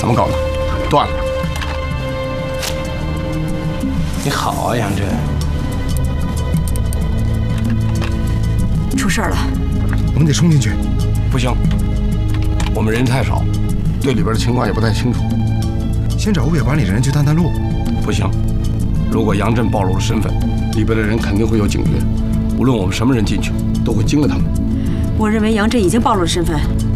怎么搞的？断了。 你好啊，杨震。 出事了， 我们得冲进去。 不行，我们人太少，对里边的情况也不太清楚。 先找物业管理人去探探路。 不行，如果杨震暴露了身份，里边的人肯定会有警觉，无论我们什么人进去，都会惊了他们。 我认为杨震已经暴露了身份。